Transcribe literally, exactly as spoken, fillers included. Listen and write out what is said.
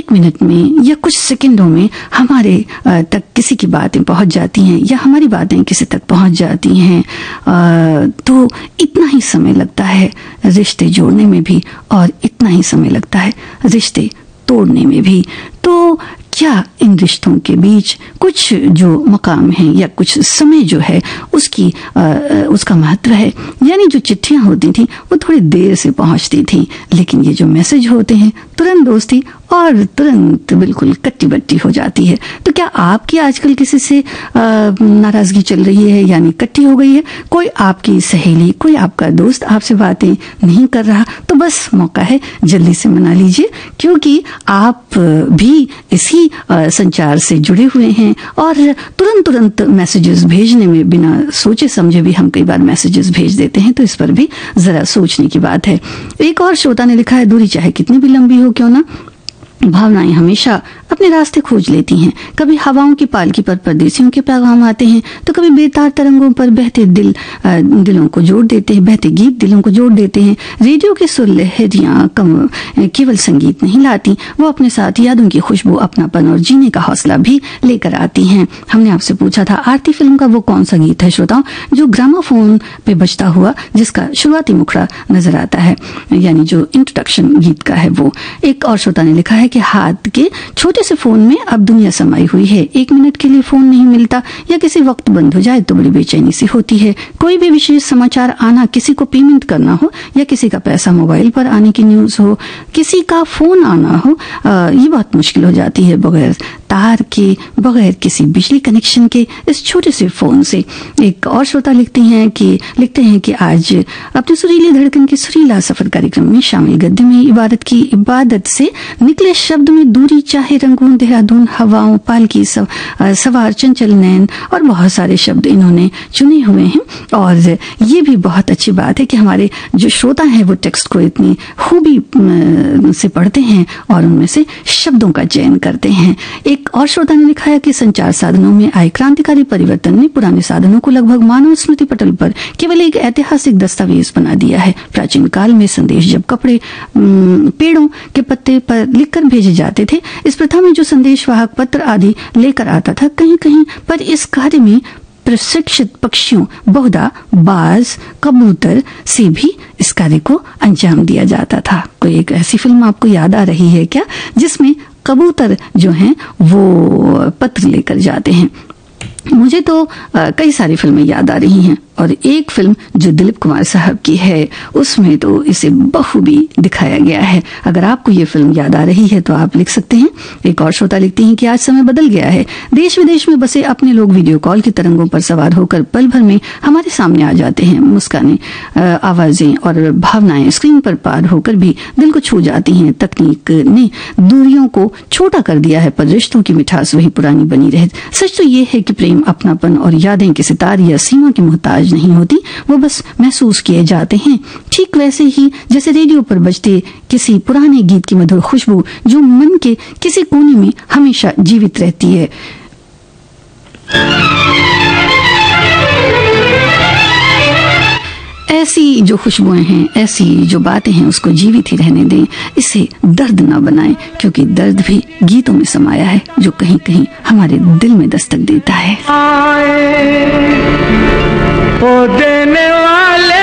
एक मिनट में या कुछ सेकंडों में हमारे तक किसी की बातें पहुंच जाती हैं या हमारी बातें किसी तक पहुंच जाती हैं, तो इतना ही समय लगता है रिश्ते जोड़ने में भी और इतना ही समय लगता है रिश्ते तोड़ने में भी। तो क्या इन रिश्तों के बीच कुछ जो मकाम है या कुछ समय जो है उसकी आ, उसका महत्व है? यानी जो चिट्ठियां होती थी वो थोड़ी देर से पहुंचती थी, लेकिन ये जो मैसेज होते हैं तुरंत दोस्ती और तुरंत बिल्कुल कट्टी बट्टी हो जाती है। तो क्या आपकी आजकल किसी से नाराजगी चल रही है यानी कट्टी हो गई है? कोई आपकी सहेली, कोई आपका दोस्त आपसे बातें नहीं कर रहा, तो बस मौका है, जल्दी से मना लीजिए, क्योंकि आप भी इसी संचार से जुड़े हुए हैं और तुरंत तुरंत मैसेजेस भेजने में बिना सोचे समझे भी हम कई बार मैसेजेस भेज देते हैं, तो इस पर भी जरा सोचने की बात है। एक और श्रोता ने लिखा है, दूरी चाहे कितनी भी लंबी हो क्यों ना, भावनाएं हमेशा अपने रास्ते खोज लेती हैं। कभी हवाओं की पालकी पर परदेसियों के पैगाम आते हैं, तो कभी बेतार तरंगों पर बहते दिल दिलों को जोड़ देते हैं, बहते गीत दिलों को जोड़ देते हैं। रेडियो की सुर लहरियां कम केवल संगीत नहीं लाती, वो अपने साथ यादों की खुशबू, अपनापन और जीने का हौसला भी लेकर आती हैं। हमने आपसे पूछा था आरती फिल्म का वो कौन सा गीत है श्रोताओं जो ग्रामोफोन पे बजता हुआ जिसका शुरुआती मुखड़ा नजर आता है, यानी जो इंट्रोडक्शन गीत का है वो। एक और श्रोता ने लिखा है कि हाथ के छोटे से फोन में अब दुनिया समाई हुई है, एक मिनट के लिए फोन नहीं मिलता या किसी वक्त बंद हो जाए तो बड़ी बेचैनी सी होती है। कोई भी विशेष समाचार आना, किसी को पेमेंट करना हो या किसी का पैसा मोबाइल पर आने की न्यूज हो, किसी का फोन आना हो, आ, ये बहुत मुश्किल हो जाती है बगैर तार के, बगैर किसी बिजली कनेक्शन के इस छोटे से फोन से। एक और श्रोता लिखती हैं कि लिखते हैं कि आज अपने सुरीली धड़कन के सुरीला सफर कार्यक्रम में शामिल गद्य में इबादत की इबादत से निकले शब्द में दूरी चाहे रंगून, देहरादून, हवाओं, पालकी, सव, सवार, चंचल नैन और बहुत सारे शब्द इन्होंने चुने हुए हैं। और ये भी बहुत अच्छी बात है कि हमारे जो श्रोता हैं वो टेक्स्ट को इतनी खूबी से पढ़ते हैं और उनमें से शब्दों का चयन करते हैं। एक और श्रोता ने लिखा है कि संचार साधनों में आए क्रांतिकारी परिवर्तन ने पुराने साधनों को लगभग मानव स्मृति पटल पर केवल एक ऐतिहासिक दस्तावेज बना दिया है। प्राचीन काल में संदेश जब कपड़े पेड़ों के पत्ते पर लिखकर भेजे जाते थे, इस प्रथा में जो संदेशवाहक पत्र आदि लेकर आता था, कहीं कहीं पर इस कार्य में प्रशिक्षित पक्षियों, बहुधा बाज, कबूतर से भी इस कार्य को अंजाम दिया जाता था। कोई एक ऐसी फिल्म आपको याद आ रही है क्या जिसमें कबूतर जो हैं वो पत्र लेकर जाते हैं? मुझे तो आ, कई सारी फिल्में याद आ रही हैं और एक फिल्म जो दिलीप कुमार साहब की है उसमें तो इसे बखूबी दिखाया गया है। अगर आपको ये फिल्म याद आ रही है तो आप लिख सकते हैं। एक और श्रोता लिखती हैं कि आज समय बदल गया है, देश विदेश में बसे अपने लोग वीडियो कॉल की तरंगों पर सवार होकर पल भर में हमारे सामने आ जाते हैं। मुस्कानें, आवाजें और भावनाएं स्क्रीन पर पार होकर भी दिल को छू जाती हैं। तकनीक ने दूरियों को छोटा कर दिया है पर रिश्तों की मिठास वही पुरानी बनी रहे। सच तो ये है कि प्रेम, अपनापन और यादें किसी तार या सीमा की मोहताज नहीं होती, वो बस महसूस किए जाते हैं। ठीक वैसे ही जैसे रेडियो पर बजते किसी पुराने गीत की मधुर खुशबू जो मन के किसी कोने में हमेशा जीवित रहती है। ऐसी जो खुशबुएं हैं, ऐसी जो बातें हैं, उसको जीवित ही रहने दें, इसे दर्द ना बनाएं, क्योंकि दर्द भी गीतों में समाया है जो कहीं कहीं हमारे दिल में दस्तक देता है। ओ देने वाले